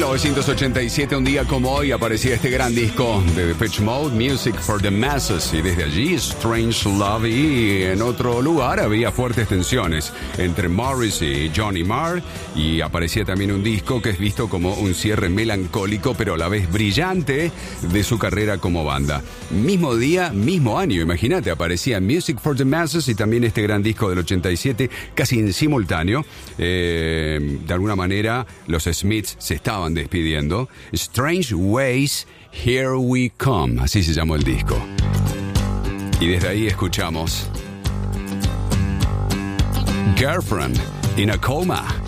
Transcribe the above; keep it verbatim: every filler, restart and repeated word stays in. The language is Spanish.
novecientos ochenta y siete, un día como hoy, aparecía este gran disco de Depeche Mode, Music for the Masses, y desde allí Strange Love, y en otro lugar había fuertes tensiones entre Morris y Johnny Marr, y aparecía también un disco que es visto como un cierre melancólico pero a la vez brillante de su carrera como banda. Mismo día, mismo año, imagínate, aparecía Music for the Masses y también este gran disco del ochenta y siete, casi en simultáneo. Eh, de alguna manera los Smiths se estaban despidiendo. Strange Ways, Here We Come, así se llamó el disco. Y desde ahí escuchamos Girlfriend in a Coma.